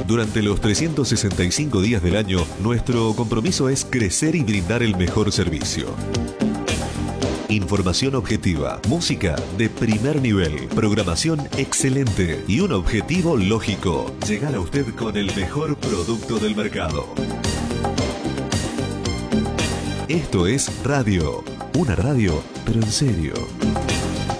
Durante los 365 días del año, nuestro compromiso es crecer y brindar el mejor servicio. Información objetiva, música de primer nivel, programación excelente y un objetivo lógico: llegar a usted con el mejor producto del mercado. Esto es radio, una radio, pero en serio.